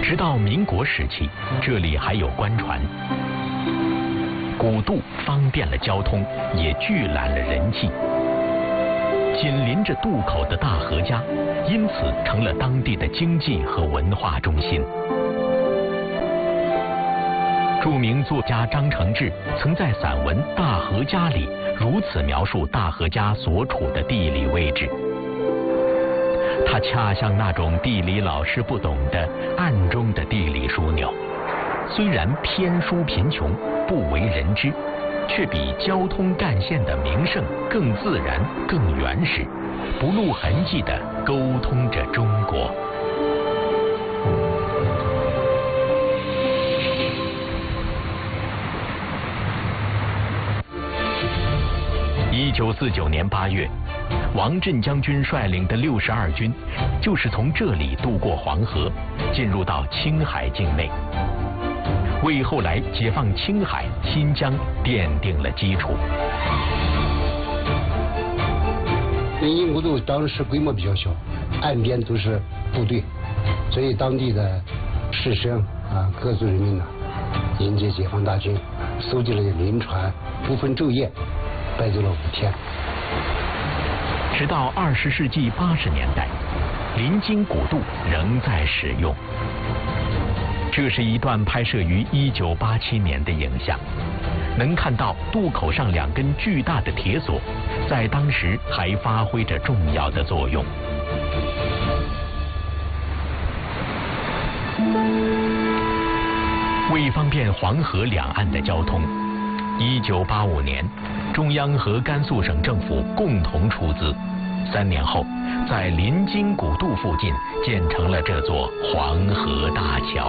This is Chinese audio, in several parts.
直到民国时期，这里还有官船。古渡方便了交通，也聚揽了人气。紧邻着渡口的大河家，因此成了当地的经济和文化中心。著名作家张承志曾在散文《大河家》里如此描述大河家所处的地理位置。它恰像那种地理老师不懂的暗中的地理枢纽，虽然偏疏贫穷，不为人知，却比交通干线的名胜更自然、更原始，不露痕迹地沟通着中国。1949年8月，王震将军率领的62军就是从这里渡过黄河，进入到青海境内，为后来解放青海、新疆奠定了基础。 临津古渡当时规模比较小，岸边都是部队，所以当地的士绅各族人民呢，迎接解放大军，搜集了轮船，不分昼夜，摆走了5天。 直到20世纪80年代，临津古渡仍在使用。这是一段拍摄于1987年的影像，能看到渡口上2根巨大的铁索，在当时还发挥着重要的作用。为方便黄河两岸的交通，1985年，中央和甘肃省政府共同出资，3年后，在临津古渡附近建成了这座黄河大桥。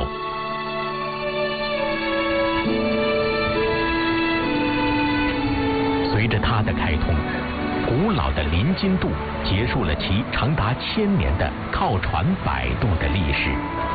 随着它的开通，古老的临津渡结束了其长达1000年的靠船摆渡的历史。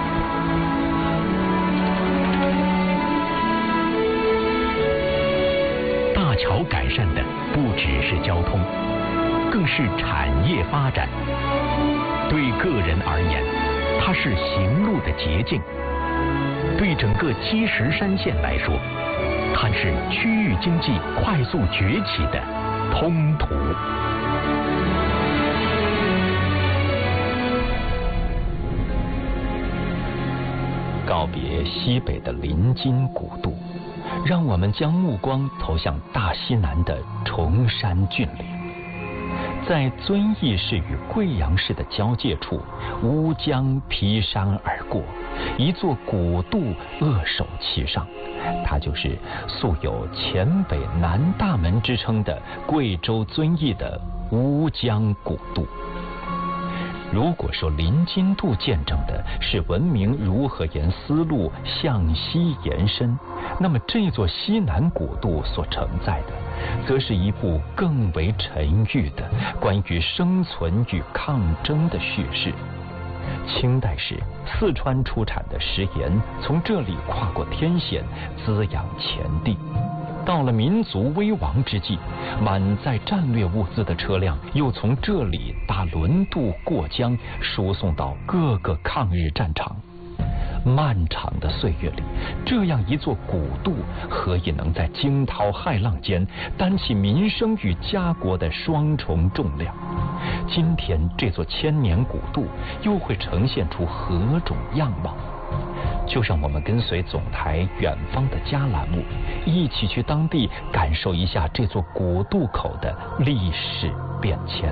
大桥改善的不只是交通，更是产业发展。对个人而言，它是行路的捷径；对整个积石山县来说，它是区域经济快速崛起的通途。 告别西北的临津古渡，让我们将目光投向大西南的崇山峻岭。在遵义市与贵阳市的交界处，乌江劈山而过，一座古渡扼守其上，它就是素有黔北南大门之称的贵州遵义的乌江古渡。如果说临津渡见证的是文明如何沿丝路向西延伸，那么这座西南古渡所承载的，则是一部更为沉郁的关于生存与抗争的叙事。清代时，四川出产的食盐从这里跨过天险，滋养前地。到了民族危亡之际，满载战略物资的车辆又从这里搭轮渡过江，输送到各个抗日战场。漫长的岁月里，这样一座古渡，何以能在惊涛骇浪间担起民生与家国的双重重量？今天这座1000年古渡又会呈现出何种样貌？就让我们跟随总台远方的家栏目，一起去当地感受一下这座古渡口的历史变迁。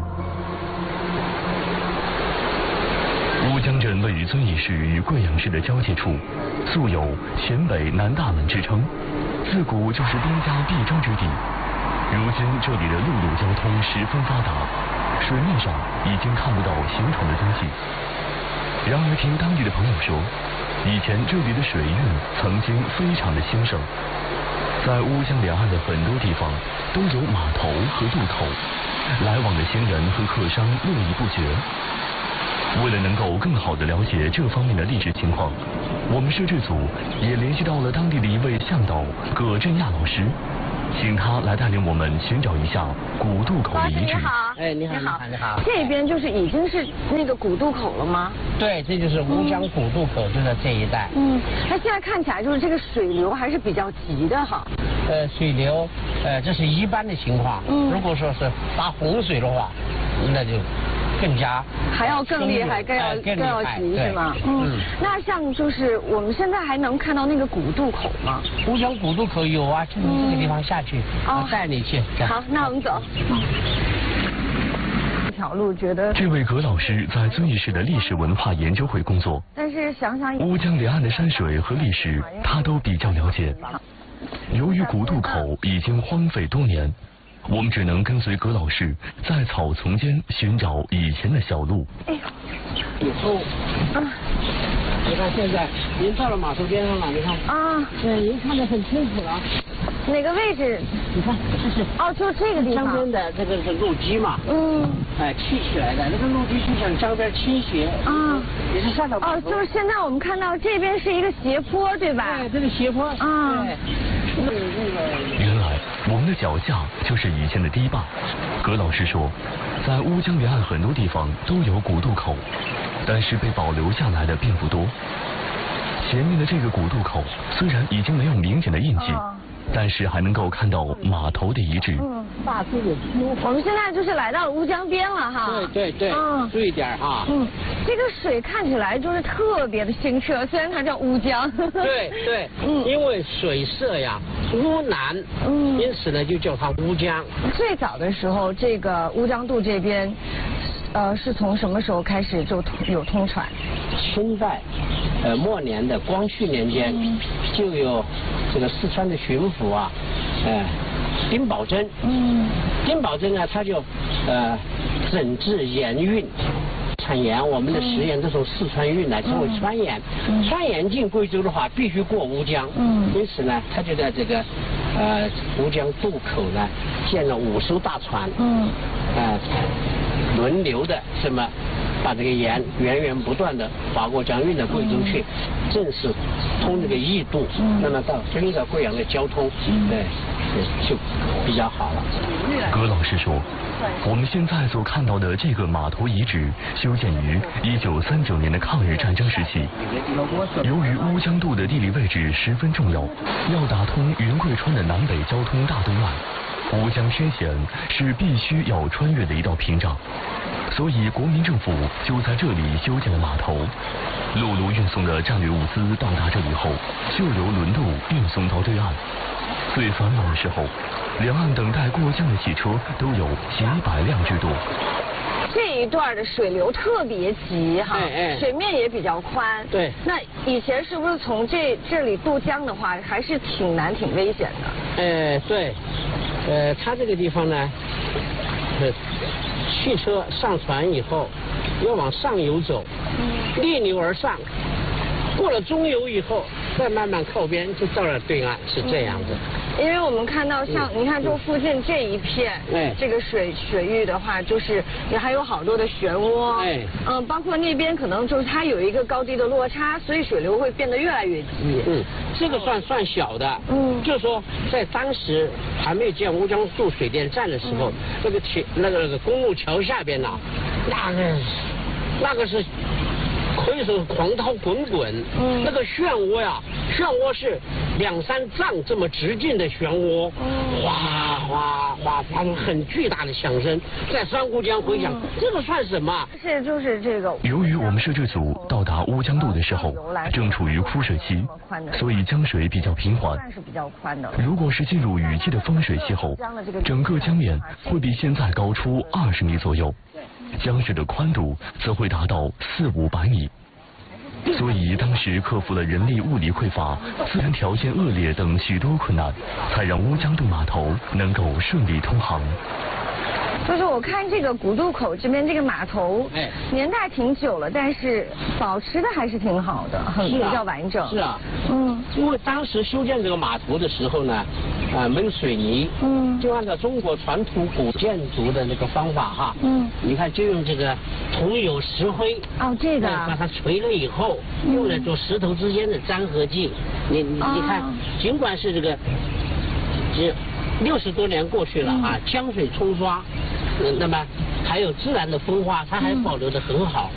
乌江镇位于遵义市与贵阳市的交界处，素有黔北南大门之称，自古就是兵家必争之地。如今这里的陆路交通十分发达，水面上已经看不到行船的踪迹。然而听当地的朋友说，以前这里的水运曾经非常的兴盛，在乌江两岸的很多地方都有码头和渡口，来往的行人和客商络绎不绝。为了能够更好地了解这方面的历史情况，我们摄制组也联系到了当地的一位向导葛振亚老师，请他来带领我们寻找一下古渡口的遗址。 你好，你好。这边就是已经是那个古渡口了吗？ 对，这就是乌江古渡口，就在这一带。 那现在看起来就是这个水流还是比较急的哈。 水流，这是一般的情况。如果说是发洪水的话，那就更加还要更厉害，更要急是吗？那像就是我们现在还能看到那个古渡口吗？ 乌江古渡口有啊，就从这个地方下去，我带你去。 好，那我们走。这条路觉得这位葛老师在遵义市的历史文化研究会工作， 但是想想乌江沿岸的山水和历史，他都比较了解。由于古渡口已经荒废多年，我们只能跟随葛老师在草丛间寻找以前的小路。 以后，你看现在您到了码头边上了，你看对，您看得很清楚了。 哪个位置？ 你看，这是就这个地方。 江边的这个是路基嘛，砌起来的，那个路基就向江边倾斜。也是上到码头。 就是现在我们看到这边是一个斜坡，对吧？ 对，这个斜坡。 原来我们的脚下就是以前的堤坝。葛老师说，在乌江沿岸很多地方都有古渡口，但是被保留下来的并不多。前面的这个古渡口虽然已经没有明显的印记，但是还能够看到码头的遗址。 大致的我们现在就是来到了乌江边了哈。 对，注意点哈。 这个水看起来就是特别的清澈，虽然它叫乌江。 对，因为水色呀乌蓝，因此呢就叫它乌江。 最早的时候，这个乌江渡这边，是从什么时候开始就有通船？ 清代末年的光绪年间，就有这个四川的巡抚啊，丁宝桢。丁宝桢呢，他就整治盐运。产盐，我们的食盐都从四川运来，称为川盐。川盐进贵州的话，必须过乌江。因此呢，他就在这个乌江渡口呢，建了5艘大船。轮流的这么把这个盐源源不断的划过江运到贵州去，正是通这个义渡，那么到遵义到贵阳的交通，就比较好了。 葛老师说，我们现在所看到的这个码头遗址修建于1939年的抗日战争时期。由于乌江渡的地理位置十分重要，要打通云贵川的南北交通大动脉，乌江天险是必须要穿越的一道屏障，所以国民政府就在这里修建了码头。陆路运送的战略物资到达这里后，就由轮渡运送到对岸。最繁忙的时候，两岸等待过江的汽车都有几百辆之多。 这一段的水流特别急哈，水面也比较宽。 对。 那以前是不是从这里渡江的话，还是挺难、挺危险的？ 对。它这个地方呢，汽车上船以后要往上游走，逆流而上，过了中游以后，再慢慢靠边，就到了对岸，是这样子。 因为我们看到像你看这附近这一片，这个水域的话，就是也还有好多的漩涡，包括那边可能就是它有一个高低的落差，所以水流会变得越来越急。 这个算小的，就是说在当时还没有建乌江渡水电站的时候，那个公路桥下边呢，那个是可以说狂涛滚滚，那个漩涡呀，漩涡是2、3丈这么直径的漩涡，哗哗哗发出很巨大的响声，在珊瑚江回响，这个算什么？ 就是这个。 由于我们摄制组到达乌江渡的时候，正处于枯水期，所以江水比较平缓。 是比较宽的。 如果是进入雨季的丰水期后，整个江面会比现在高出20米左右。江水的宽度则会达到400-500米，所以当时克服了人力物力匮乏、自然条件恶劣等许多困难，才让乌江渡码头能够顺利通航。 就是我看这个古渡口这边这个码头，年代挺久了，但是保持的还是挺好的，比较完整。 是啊，因为当时修建这个码头的时候呢，没有水泥，就按照中国传统古建筑的那个方法哈，你看就用这个桐油石灰， 这个把它锤了以后，用来做石头之间的粘合剂。你看，尽管是这个60多年过去了江水冲刷，那么还有自然的风化，它还保留得很好。